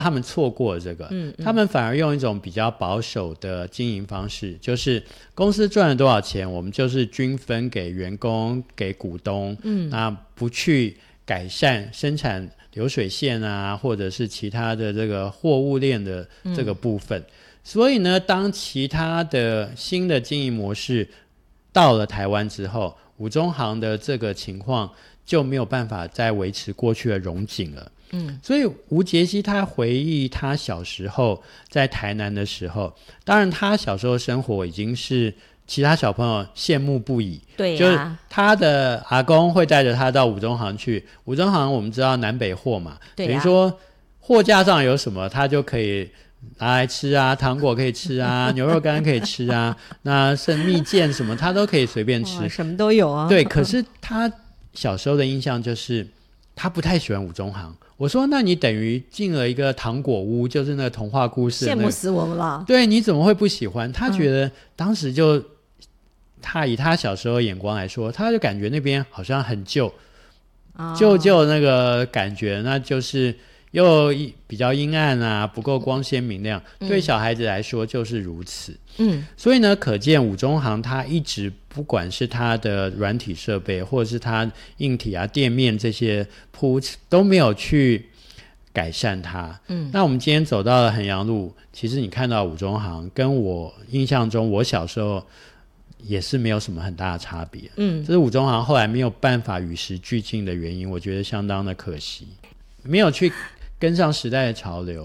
他们错过了这个，他们反而用一种比较保守的经营方式，就是公司赚了多少钱，我们就是均分给员工、给股东，那不去改善生产流水线啊，或者是其他的这个货物链的这个部分。所以呢，当其他的新的经营模式到了台湾之后，五中行的这个情况就没有办法再维持过去的荣景了。所以吴杰西他回忆他小时候在台南的时候，当然他小时候生活已经是其他小朋友羡慕不已。 对啊， 就是他的阿公会带着他到五中行去，五中行我们知道南北货嘛， 对啊， 等于说货架上有什么他就可以拿来吃啊，糖果可以吃啊，牛肉干可以吃啊，那剩蜜饯什么他都可以随便吃， 什么都有啊。 对，可是他小时候的印象就是他不太喜欢五中行。我说那你等于进了一个糖果屋，就是那个童话故事， 羡慕死我们了。 对，你怎么会不喜欢？他觉得当时就他以他小时候的眼光来说，他就感觉那边好像很旧，旧那个感觉，那就是又比较阴暗啊，不够光鲜明亮，对小孩子来说就是如此。所以呢，可见五中行它一直不管是它的软体设备，或者是它硬体啊、店面这些铺都没有去改善它。那我们今天走到了衡阳路，其实你看到五中行跟我印象中我小时候也是没有什么很大的差别。这是五中行后来没有办法与时俱进的原因，我觉得相当的可惜，没有去跟上时代的潮流。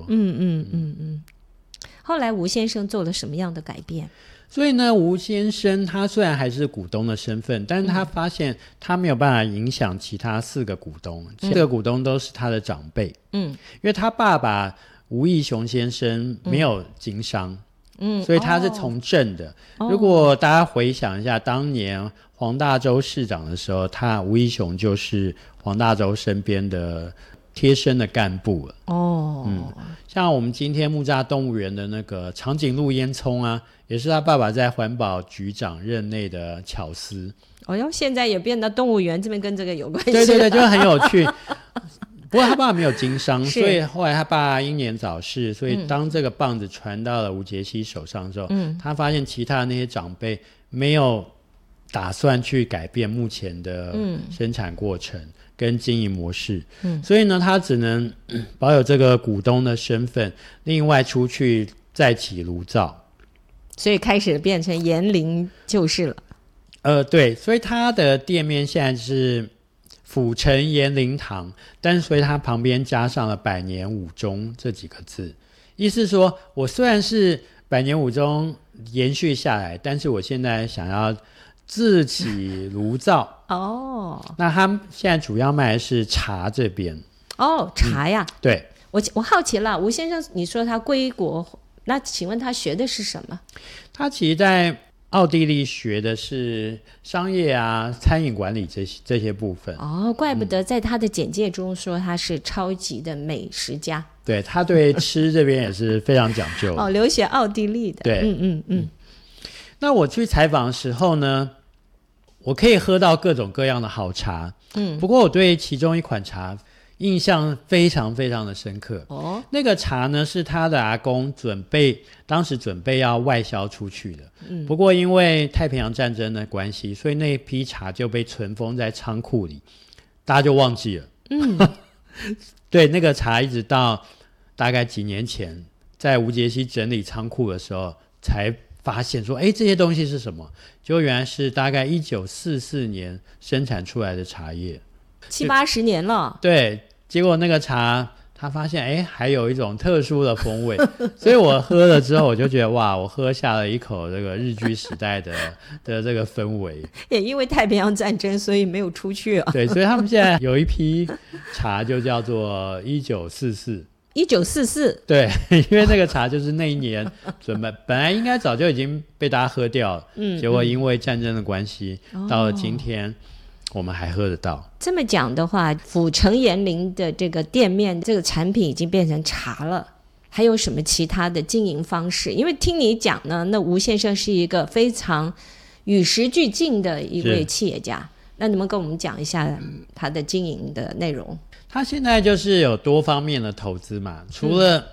后来吴先生做了什么样的改变？ 所以呢，吴先生他虽然还是股东的身份，但是他发现他没有办法影响其他4个股东，4个股东都是他的长辈。因为他爸爸吴义雄先生没有经商，所以他是从政的。如果大家回想一下当年黄大洲市长的时候，吴义雄就是黄大洲身边的贴身的干部了。像我们今天木栅动物园的那个长颈鹿烟囱啊，也是他爸爸在环保局长任内的巧思。 现在也变到动物园这边跟这个有关系。 对对对，就很有趣。不过他爸爸没有经商，所以后来他爸英年早逝，所以当这个棒子传到了吴杰西手上之后，他发现其他的那些长辈没有打算去改变目前的生产过程跟经营模式，所以呢他只能保有这个股东的身份，另外出去再起炉灶， 所以开始变成延龄就是了。 对，所以他的店面现在是府城延龄堂，但是所以他旁边加上了百年五中这几个字，意思说我虽然是百年五中延续下来，但是我现在想要自起炉灶。那他现在主要卖的是茶这边。 茶呀。 对， 我好奇了，吴先生你说他归国，那请问他学的是什么？ 他其实在奥地利学的是商业啊、餐饮管理这些部分。 怪不得在他的简介中说他是超级的美食家。 对，他对吃这边也是非常讲究。 留学奥地利的。 对，那我去采访的时候呢，我可以喝到各种各样的好茶。不过我对其中一款茶印象非常非常的深刻。那个茶呢是他的阿公当时准备要外销出去的。不过因为太平洋战争的关系，所以那批茶就被存封在仓库里，大家就忘记了。对，那个茶一直到大概几年前，在吴杰西整理仓库的时候才发现说，这些东西是什么？结果原来是大概1944年生产出来的茶叶 ，70-80年了。 对，结果那个茶他发现还有一种特殊的风味。所以我喝了之后我就觉得哇，我喝下了一口这个日据时代的这个氛围。 也因为太平洋战争所以没有出去啊。 对，所以他们现在有一批茶就叫做1944。对，因为那个茶就是那一年准备本来应该早就已经被大家喝掉了，结果因为战争的关系，到了今天我们还喝得到。 这么讲的话，府城延龄的这个店面这个产品已经变成茶了，还有什么其他的经营方式？因为听你讲呢，那吴先生是一个非常与时俱进的一位企业家，那你们跟我们讲一下他的经营的内容。 他现在就是有多方面的投资嘛，除了